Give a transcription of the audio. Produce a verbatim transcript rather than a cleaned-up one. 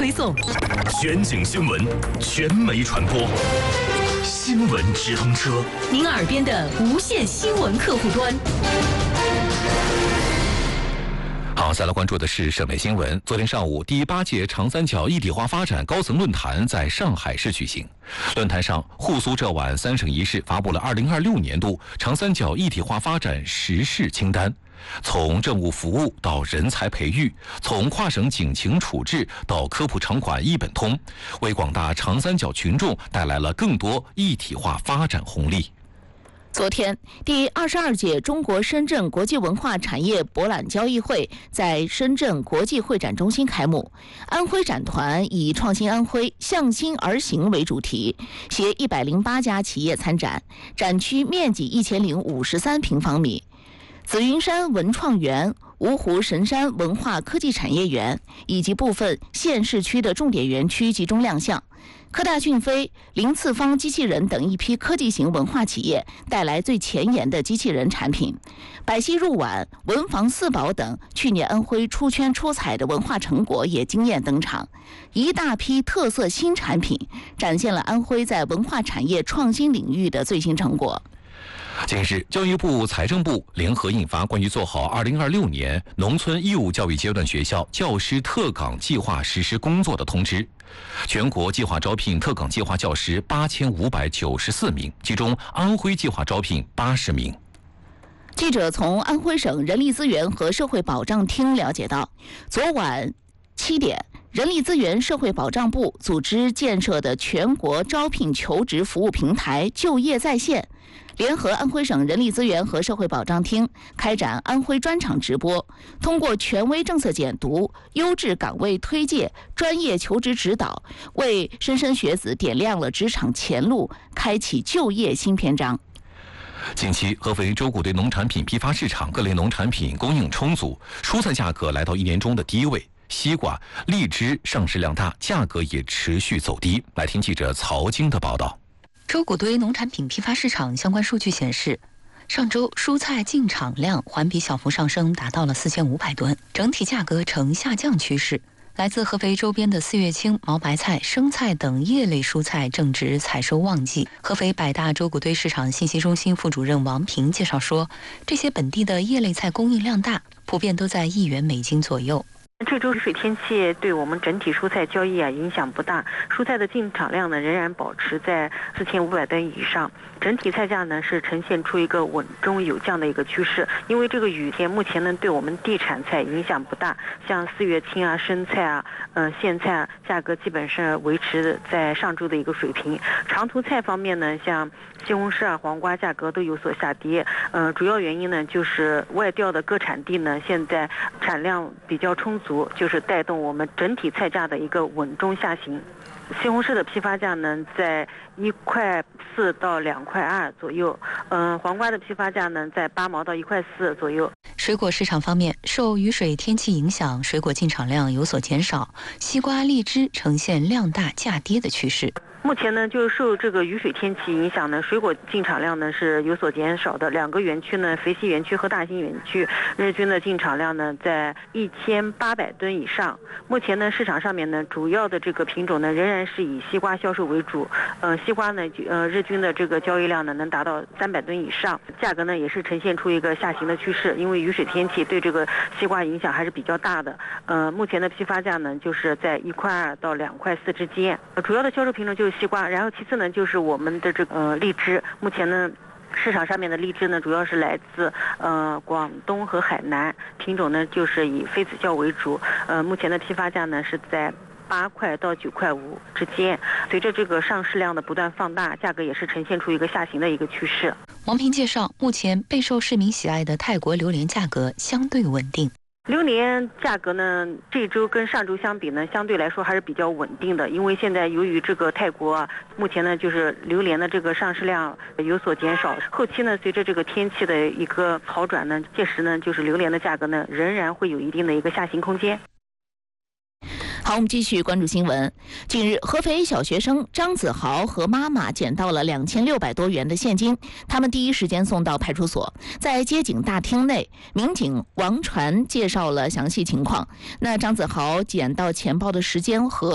推送。 全景新闻，全媒传播，新闻直通车， 您耳边的无线新闻客户端。 好，再来关注的是省内新闻。昨天上午，第八届长三角一体化发展高层论坛在上海市举行。论坛上，沪苏浙皖三省一市发布了二零二六年度长三角一体化发展实事清单。从政务服务到人才培育，从跨省警情处置到科普场馆一本通，为广大长三角群众带来了更多一体化发展红利。 昨天，第二十二届中国深圳国际文化产业博览交易会在深圳国际会展中心开幕。安徽展团以“创新安徽，向心而行”为主题，携一百零八家企业参展，展区面积一千零五十三平方米。紫云山文创园、芜湖神山文化科技产业园以及部分县市区的重点园区集中亮相。科大讯飞、零次方机器人等一批科技型文化企业带来最前沿的机器人产品。百戏入碗、文房四宝等去年安徽出圈出彩的文化成果也惊艳登场，一大批特色新产品展现了安徽在文化产业创新领域的最新成果。 近日，教育部、财政部联合印发关于做好二零二六年农村义务教育阶段学校教师特岗计划实施工作的通知。全国计划招聘特岗计划教师八千五百九十四名，其中安徽计划招聘八十名。 记者从安徽省人力资源和社会保障厅了解到，昨晚七点，人力资源社会保障部组织建设的全国招聘求职服务平台就业在线，联合安徽省人力资源和社会保障厅开展安徽专场直播，通过权威政策解读、优质岗位推介、专业求职指导，为莘莘学子点亮了职场前路，开启就业新篇章。 近期，合肥周谷堆农产品批发市场各类农产品供应充足，蔬菜价格来到一年中的低位。西瓜、荔枝上市量大，价格也持续走低。来听记者曹晶的报道。 周谷堆农产品批发市场相关数据显示，上周蔬菜进场量环比小幅上升，达到了四千五百吨，整体价格呈下降趋势。来自合肥周边的四月青、毛白菜、生菜等叶类蔬菜正值采收旺季。合肥百大周谷堆市场信息中心副主任王平介绍说，这些本地的叶类菜供应量大，普遍都在一元美金左右。 这周雨水天气对我们整体蔬菜交易啊影响不大，蔬菜的进场量呢仍然保持在四千五百吨以上，整体菜价呢是呈现出一个稳中有降的一个趋势。因为这个雨天目前呢对我们地产菜影响不大，像四月青啊、生菜啊、嗯、呃、苋菜啊，价格基本上维持在上周的一个水平。长途菜方面呢，像西红柿啊、黄瓜价格都有所下跌，嗯、呃，主要原因呢就是外调的各产地呢现在产量比较充足。就是带动我们整体菜价的一个稳中下行。西红柿的批发价呢，在一块四到两块二左右，嗯、呃，黄瓜的批发价呢，在八毛到一块四左右。 水果市场方面，受雨水天气影响，水果进场量有所减少，西瓜、荔枝呈现量大价跌的趋势。 目前呢，就受这个雨水天气影响呢，水果进场量呢是有所减少的。两个园区呢，肥西园区和大兴园区，日均的进场量呢在一千八百吨以上。目前呢，市场上面呢，主要的这个品种呢，仍然是以西瓜销售为主。呃，西瓜呢，呃，日均的这个交易量呢，能达到三百吨以上，价格呢也是呈现出一个下行的趋势。因为雨水天气对这个西瓜影响还是比较大的。呃，目前的批发价呢，就是在一块二到两块四之间。呃，主要的销售品种就是西瓜，然后其次呢就是我们的这个呃荔枝。目前呢市场上面的荔枝呢主要是来自呃广东和海南，品种呢就是以妃子笑为主。呃目前的批发价呢是在八块到九块五之间。随着这个上市量的不断放大，价格也是呈现出一个下行的一个趋势。 王平介绍，目前备受市民喜爱的泰国榴莲价格相对稳定。 榴莲价格呢，这周跟上周相比呢，相对来说还是比较稳定的。因为现在由于这个泰国啊，目前呢就是榴莲的这个上市量有所减少，后期呢随着这个天气的一个好转呢，届时呢就是榴莲的价格呢仍然会有一定的一个下行空间。 好，我们继续关注新闻。近日，合肥小学生张子豪和妈妈捡到了两千六百多元的现金，他们第一时间送到派出所。在接警大厅内，民警王传介绍了详细情况。那张子豪捡到钱包的时间和